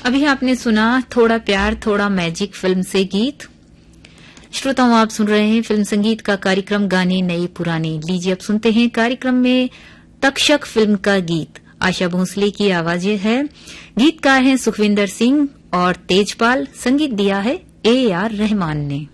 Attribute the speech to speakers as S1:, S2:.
S1: अभी आपने सुना थोड़ा प्यार थोड़ा मैजिक फिल्म से गीत। श्रोताओं, आप सुन रहे हैं फिल्म संगीत का कार्यक्रम गाने नए पुराने। लीजिए अब सुनते हैं कार्यक्रम में तक्षक फिल्म का गीत। आशा भोसले की आवाजें है। गीतकार हैं सुखविंदर सिंह और तेजपाल। संगीत दिया है AR रहमान ने।